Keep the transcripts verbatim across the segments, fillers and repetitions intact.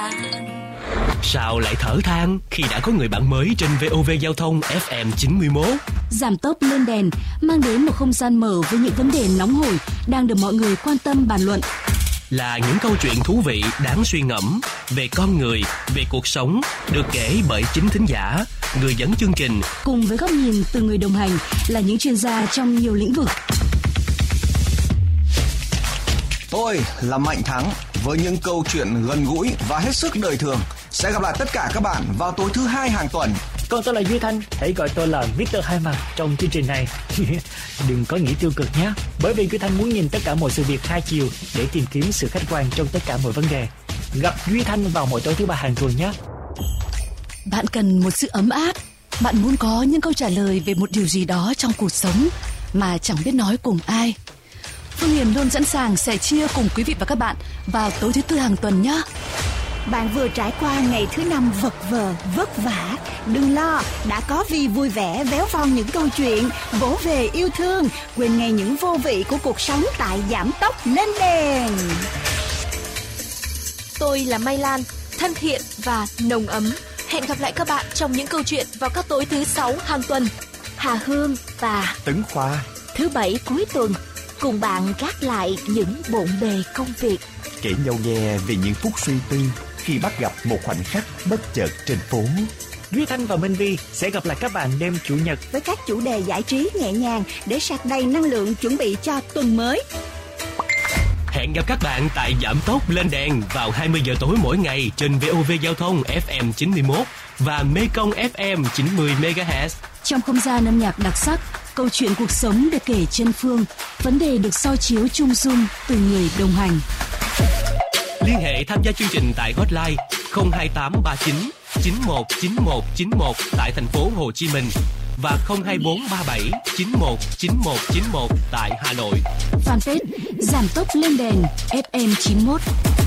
Sao lại thở than khi đã có người bạn mới trên vê o vê Giao thông ép em chín mươi mốt? Giảm tốc lên đèn mang đến một không gian mở với những vấn đề nóng hổi đang được mọi người quan tâm bàn luận. Là những câu chuyện thú vị đáng suy ngẫm về con người, về cuộc sống, được kể bởi chính thính giả, người dẫn chương trình. Cùng với góc nhìn từ người đồng hành là những chuyên gia trong nhiều lĩnh vực. Tôi là Mạnh Thắng với những câu chuyện gần gũi và hết sức đời thường. Sẽ gặp lại tất cả các bạn vào tối thứ hai hàng tuần. Còn tôi là Duy Thanh, hãy gọi tôi là Victor Hai Mặt trong chương trình này. Đừng có nghĩ tiêu cực nhé, bởi vì Duy Thanh muốn nhìn tất cả mọi sự việc hai chiều để tìm kiếm sự khách quan trong tất cả mọi vấn đề. Gặp Duy Thanh vào mỗi tối thứ ba hàng tuần nhé. Bạn cần một sự ấm áp, bạn muốn có những câu trả lời về một điều gì đó trong cuộc sống mà chẳng biết nói cùng ai. Phương Hiền luôn sẵn sàng sẻ chia cùng quý vị và các bạn vào tối thứ tư hàng tuần nhé. Bạn vừa trải qua ngày thứ năm vật vờ, vất vả. Đừng lo, đã có Vi vui vẻ véo von những câu chuyện, vỗ về yêu thương, quên ngay những vô vị của cuộc sống tại Giảm Tốc Lên Đèn. Tôi là Mai Lan, thân thiện và nồng ấm. Hẹn gặp lại các bạn trong những câu chuyện vào các tối thứ sáu hàng tuần. Hà Hương và Tấn Khoa, thứ bảy cuối tuần, cùng bạn gác lại những bộn bề công việc, kể nhau nghe về những phút suy tư khi bắt gặp một khoảnh khắc bất chợt trên phố. Duy Thanh và Minh Vi sẽ gặp lại các bạn đêm Chủ nhật với các chủ đề giải trí nhẹ nhàng để sạc đầy năng lượng chuẩn bị cho tuần mới. Hẹn gặp các bạn tại Giảm Tốc Lên Đèn vào hai mươi giờ tối mỗi ngày trên vê o vê Giao thông ép em chín mươi mốt và Mekong ép em chín mươi mê ga héc. Trong không gian âm nhạc đặc sắc, câu chuyện cuộc sống được kể trên phương, vấn đề được soi chiếu chung dung từ người đồng hành. Liên hệ tham gia chương trình tại hotline không hai tám ba chín chín một chín một chín một tại thành phố Hồ Chí Minh và không hai bốn ba bảy chín một chín một chín một tại Hà Nội. Fanpage Giảm Tốc Lên Đèn ép em chín mốt.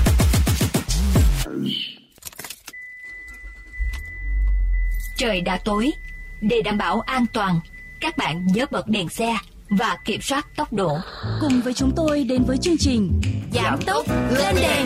Trời đã tối, để đảm bảo an toàn, các bạn nhớ bật đèn xe và kiểm soát tốc độ. Cùng với chúng tôi đến với chương trình Giảm Tốc Lên Đèn.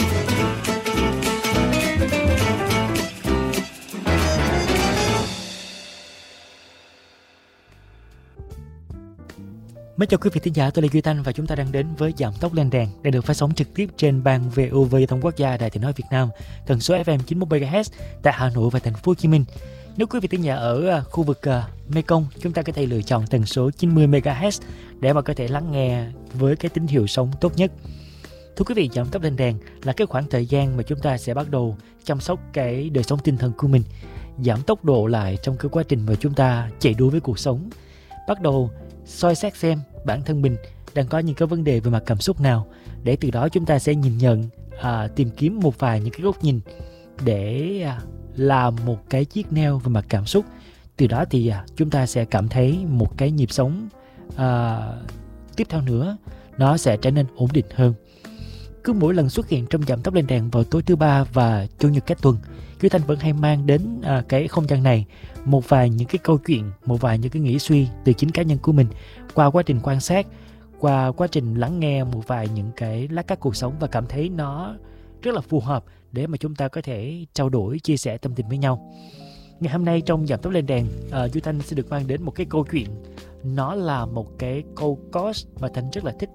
Mến chào quý vị thính giả, tôi là Duy Thanh và chúng ta đang đến với Giảm Tốc Lên Đèn đang được phát sóng trực tiếp trên ban vê o vê Giao thông Quốc gia Đài Tiếng nói Việt Nam, tần số ép em chín mươi mốt mê ga héc tại Hà Nội và thành phố Hồ Chí Minh. Nếu quý vị thính giả ở khu vực uh, Mekong, chúng ta có thể lựa chọn tần số chín mươi mê ga héc để mà có thể lắng nghe với cái tín hiệu sóng tốt nhất. Thưa quý vị, Giảm Tốc Lên Đèn là cái khoảng thời gian mà chúng ta sẽ bắt đầu chăm sóc cái đời sống tinh thần của mình, giảm tốc độ lại trong cái quá trình mà chúng ta chạy đua với cuộc sống, bắt đầu soi xét xem bản thân mình đang có những cái vấn đề về mặt cảm xúc nào, để từ đó chúng ta sẽ nhìn nhận, à, tìm kiếm một vài những cái góc nhìn để à, làm một cái chiếc neo về mặt cảm xúc. Từ đó thì à, chúng ta sẽ cảm thấy một cái nhịp sống à, tiếp theo nữa nó sẽ trở nên ổn định hơn. Cứ mỗi lần xuất hiện trong Giảm Tốc Lên Đèn vào tối thứ ba và chủ nhật các tuần, Duy Thanh vẫn hay mang đến à, cái không gian này một vài những cái câu chuyện, một vài những cái nghĩ suy từ chính cá nhân của mình, qua quá trình quan sát, qua quá trình lắng nghe một vài những cái lát cắt cuộc sống và cảm thấy nó rất là phù hợp để mà chúng ta có thể trao đổi, chia sẻ tâm tình với nhau. Ngày hôm nay trong Giảm Tốc Lên Đèn, uh, Duy Thanh sẽ được mang đến một cái câu chuyện. Nó là một cái câu coach mà Thanh rất là thích.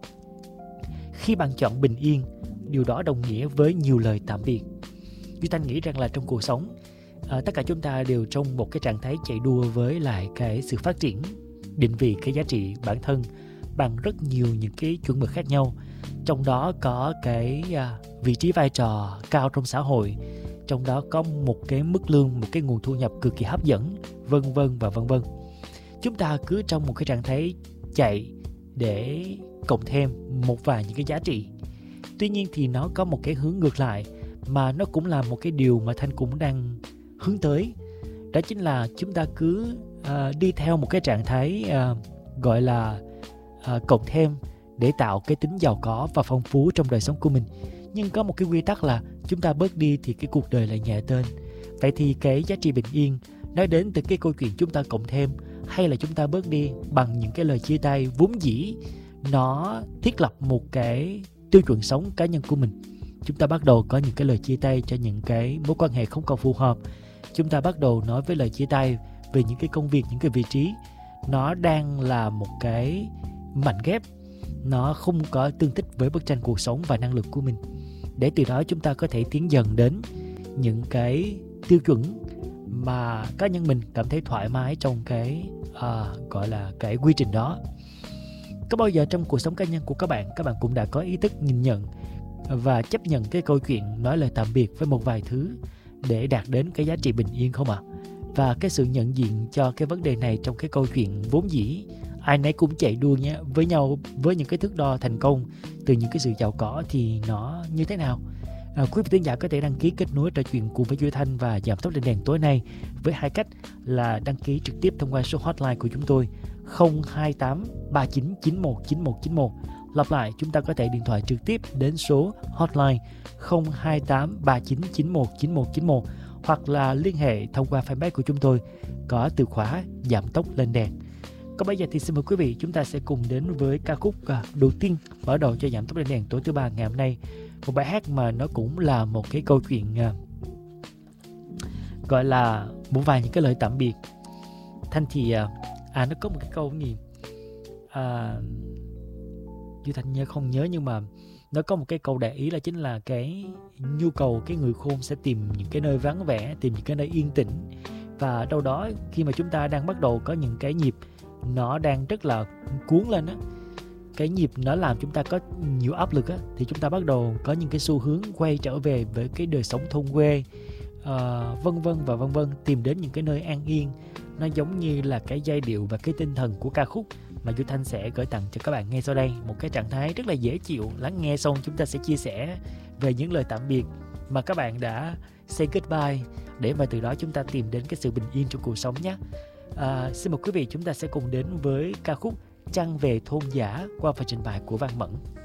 Khi bạn chọn bình yên, điều đó đồng nghĩa với nhiều lời tạm biệt. Duy Thanh nghĩ rằng là trong cuộc sống, uh, tất cả chúng ta đều trong một cái trạng thái chạy đua với lại cái sự phát triển, định vị cái giá trị bản thân bằng rất nhiều những cái chuẩn mực khác nhau. Trong đó có cái uh, vị trí vai trò cao trong xã hội, trong đó có một cái mức lương, một cái nguồn thu nhập cực kỳ hấp dẫn, vân vân và vân vân. Chúng ta cứ trong một cái trạng thái chạy để cộng thêm một vài những cái giá trị. Tuy nhiên thì nó có một cái hướng ngược lại, mà nó cũng là một cái điều mà Thanh cũng đang hướng tới. Đó chính là chúng ta cứ uh, đi theo một cái trạng thái uh, gọi là uh, cộng thêm để tạo cái tính giàu có và phong phú trong đời sống của mình. Nhưng có một cái quy tắc là chúng ta bớt đi thì cái cuộc đời lại nhẹ tên. Vậy thì cái giá trị bình yên nói đến từ cái câu chuyện chúng ta cộng thêm, hay là chúng ta bớt đi bằng những cái lời chia tay vốn dĩ nó thiết lập một cái tiêu chuẩn sống cá nhân của mình. chúng ta bắt đầu có những cái lời chia tay cho những cái mối quan hệ không còn phù hợp. Chúng ta bắt đầu nói với lời chia tay về những cái công việc, những cái vị trí nó đang là một cái mảnh ghép, nó không có tương thích với bức tranh cuộc sống và năng lực của mình. Để từ đó chúng ta có thể tiến dần đến những cái tiêu chuẩn mà cá nhân mình cảm thấy thoải mái trong cái à, gọi là cái quy trình đó. Có bao giờ trong cuộc sống cá nhân của các bạn, các bạn cũng đã có ý thức nhìn nhận và chấp nhận cái câu chuyện nói lời tạm biệt với một vài thứ để đạt đến cái giá trị bình yên không ạ? À? Và cái sự nhận diện cho cái vấn đề này trong cái câu chuyện vốn dĩ ai nấy cũng chạy đua nhé, với nhau với những cái thước đo thành công từ những cái sự giàu có thì nó như thế nào? À, quý vị khán giả có thể đăng ký kết nối trò chuyện cùng với Duy Thanh và Giảm Tốc Lên Đèn tối nay với hai cách là đăng ký trực tiếp thông qua số hotline của chúng tôi không hai tám ba chín chín một chín một chín một. Lặp lại, chúng ta có thể điện thoại trực tiếp đến số hotline không hai tám ba chín chín một chín một chín một hoặc là liên hệ thông qua fanpage của chúng tôi có từ khóa Giảm Tốc Lên Đèn. Còn bây giờ thì xin mời quý vị, chúng ta sẽ cùng đến với ca khúc đầu tiên mở đầu cho Giảm Tốc Lên Đèn tối thứ ba ngày hôm nay. Một bài hát mà nó cũng là một cái câu chuyện gọi là một vài những cái lời tạm biệt. Thanh thì à nó có một cái câu gì à, Duy Thanh nhớ không nhớ, nhưng mà nó có một cái câu để ý là chính là cái nhu cầu cái người khôn sẽ tìm những cái nơi vắng vẻ, tìm những cái nơi yên tĩnh. Và đâu đó khi mà chúng ta đang bắt đầu có những cái nhịp nó đang rất là cuốn lên á, cái nhịp nó làm chúng ta có nhiều áp lực á, thì chúng ta bắt đầu có những cái xu hướng quay trở về với cái đời sống thôn quê, uh, vân vân và vân vân, tìm đến những cái nơi an yên. Nó giống như là cái giai điệu và cái tinh thần của ca khúc mà Duy Thanh sẽ gửi tặng cho các bạn ngay sau đây. Một cái trạng thái rất là dễ chịu. Lắng nghe xong chúng ta sẽ chia sẻ về những lời tạm biệt mà các bạn đã say goodbye, để mà từ đó chúng ta tìm đến cái sự bình yên trong cuộc sống nhé. À, xin mời quý vị, chúng ta sẽ cùng đến với ca khúc Trăng Về Thôn Giả qua phần trình bày của Văn Mẫn.